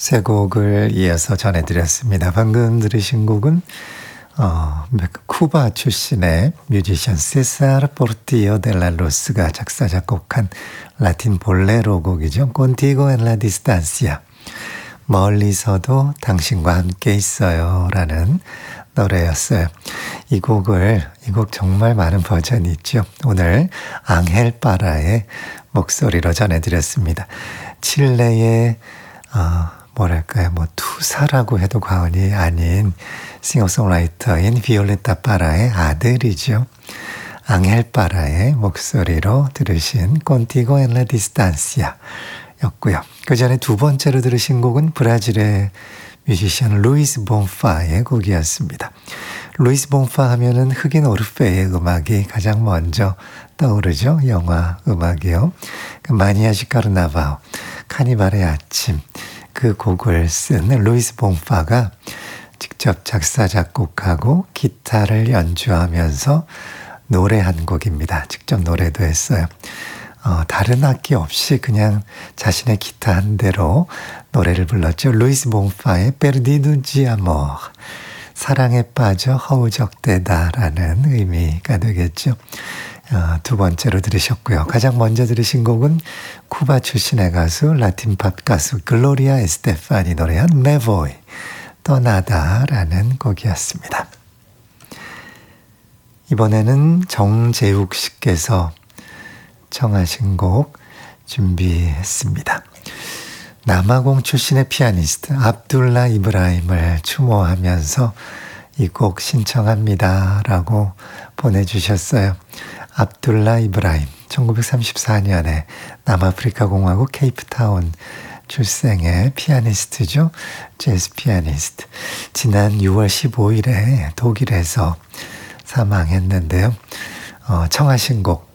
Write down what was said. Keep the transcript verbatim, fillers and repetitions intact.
세 곡을 이어서 전해드렸습니다. 방금 들으신 곡은 어, 쿠바 출신의 뮤지션 세사르 포르티오 델라 로스가 작사 작곡한 라틴 볼레로 곡이죠. Contigo en la distancia. 멀리서도 당신과 함께 있어요 라는 노래였어요. 이 곡을, 이 곡 정말 많은 버전이 있죠. 오늘 앙헬 파라의 목소리로 전해드렸습니다. 칠레의 어, 뭐랄까요, 뭐 투사라고 해도 과언이 아닌 싱어송라이터인 비올레타 파라의 아들이죠. 앙헬 파라의 목소리로 들으신 Contigo en la distancia 였고요. 그 전에 두 번째로 들으신 곡은 브라질의 뮤지션 루이스 본파의 곡이었습니다. 루이스 본파 하면은 흑인 오르페의 음악이 가장 먼저 떠오르죠. 영화 음악이요. 그 마니아시 카르나바오, 카니발의 아침, 그 곡을 쓴 루이스 본파가 직접 작사 작곡하고 기타를 연주하면서 노래한 곡입니다. 직접 노래도 했어요. 어, 다른 악기 없이 그냥 자신의 기타 한 대로 노래를 불렀죠. 루이스 본파의 Perdido de Amor, 사랑에 빠져 허우적대다라는 의미가 되겠죠. 어, 두 번째로 들으셨고요. 가장 먼저 들으신 곡은 쿠바 출신의 가수, 라틴팝 가수 글로리아 에스테파니 노래한 Me Voy, 떠나다라는 곡이었습니다. 이번에는 정재욱 씨께서 청하신 곡 준비했습니다. 남아공 출신의 피아니스트 압둘라 이브라임을 추모하면서 이 곡 신청합니다 라고 보내주셨어요. 압둘라 이브라임, 천구백삼십사 년에 남아프리카 공화국 케이프타운 출생의 피아니스트죠. 재즈 피아니스트. 지난 유월 십오일에 독일에서 사망했는데요. 어, 청하신 곡